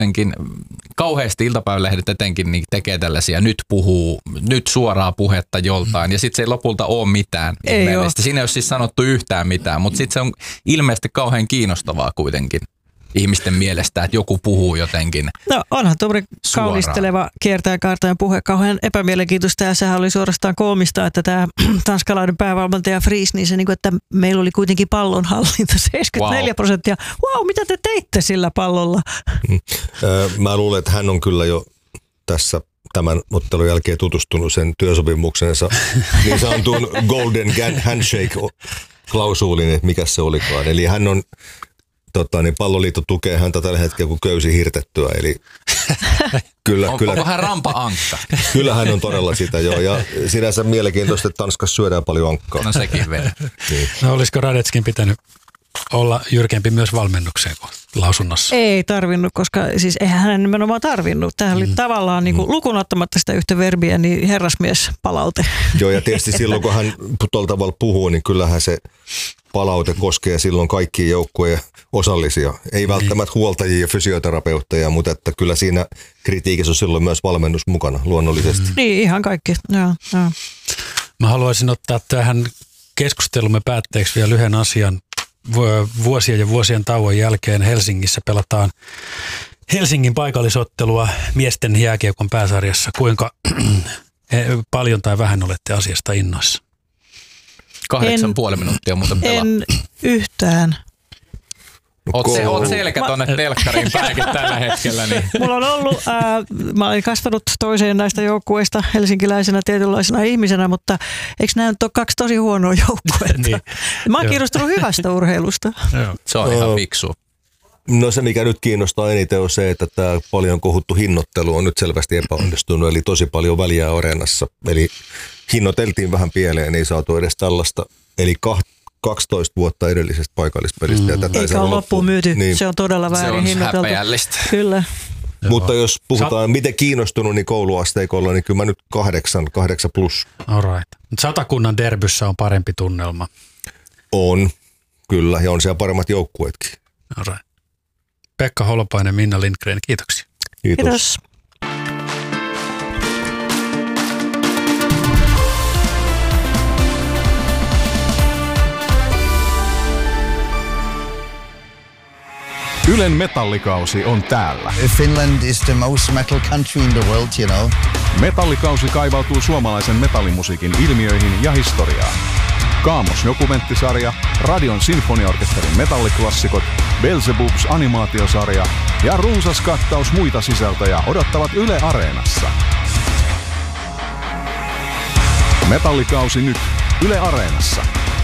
jotenkin kauheasti iltapäivälehdet etenkin niin tekee tällaisia, nyt suoraa puhetta joltain, ja sitten se ei lopulta ole mitään ihmeellistä. Siinä ei ole siis sanottu yhtään mitään, mutta sitten se on ilmeisesti kauhean kiinnostavaa kuitenkin ihmisten mielestä, että joku puhuu jotenkin. No onhan tuommoinen kaunisteleva kiertäjän kaartajan puhe kauhean epämielenkiintoista, ja sehän oli suorastaan koomista, että tämä tanskalainen päävalmentaja Friis, niin se niin kuin, että meillä oli kuitenkin pallonhallinta 74%. Wow, mitä te teitte sillä pallolla? Mä luulen, että hän on kyllä jo tässä tämän ottelun jälkeen tutustunut sen työsopimuksensa niin sanotun Golden Handshake-klausuulin, että mikä se olikaan. Eli hän on niin palloliitto tukee häntä tällä hetkellä kuin köysi hirtettyä, eli kyllä. Onko hän rampa-ankka? Kyllä hän on todella sitä, joo, ja sinänsä mielenkiintoista, että Tanskassa syödään paljon ankkaa. No sekin vielä. Niin. No olisiko Radetskin pitänyt olla jyrkempi myös valmennukseen kuin lausunnossa? Ei tarvinnut, koska siis eihän hän nimenomaan tarvinnut. Tämä oli tavallaan niin kuin, lukuun ottamatta sitä yhtä verbiä, niin herrasmies palaute. Joo, ja tietysti silloin kun hän tuolla tavalla puhuu, niin kyllähän se palaute koskee silloin kaikkia joukkueen osallisia. Ei välttämättä huoltajia ja fysioterapeutteja, mutta että kyllä siinä kritiikissä on silloin myös valmennus mukana luonnollisesti. Niin, ihan kaikki. Joo. Mä haluaisin ottaa tähän keskustelumme päätteeksi vielä yhden asian. Vuosien ja vuosien tauon jälkeen Helsingissä pelataan Helsingin paikallisottelua miesten jääkiekon pääsarjassa. Kuinka paljon tai vähän olette asiasta innoissa? 8,5 minuuttia muuten pelaa. En yhtään. Oot selkä tonne telkkariin päinkin tällä hetkellä. Niin. Mulla on ollut, mä olen kasvanut toiseen näistä joukkueista helsinkiläisenä tietynlaisena ihmisenä, mutta eikö nämä nyt ole kaksi tosi huonoa joukkuetta? Niin. Mä oon kiinnostunut hyvästä urheilusta. Se on ihan fiksu. No se, mikä nyt kiinnostaa eniten, on se, että tämä paljon kohuttu hinnoittelu on nyt selvästi epäonnistunut, eli tosi paljon väliä areenassa. Eli hinnoiteltiin vähän pieleen, ei saatu edes tällaista, eli 12 vuotta edellisestä paikallispelistä. Eikä ole loppuun myyty, niin. Se on todella väärin hinnoiteltu. Se on häpeällistä. Kyllä. Mutta jos puhutaan miten kiinnostunut, niin kouluasteikolla, niin kyllä mä nyt 8 plus. All right. Satakunnan derbyssä on parempi tunnelma. On, kyllä, ja on siellä paremmat joukkueetkin. All right. Pekka Holopainen, Minna Lindgren, kiitoksia. Kiitos. Ylen metallikausi on täällä. Finland is the most metal country in the world, you know. Metallikausi kaivautuu suomalaisen metallimusiikin ilmiöihin ja historiaan. Kaamos-dokumenttisarja, Radion sinfoniaorkesterin metalliklassikot, Beelzebubs animaatiosarja ja runsas kattaus muita sisältöjä odottavat Yle Areenassa. Metallikausi nyt Yle Areenassa.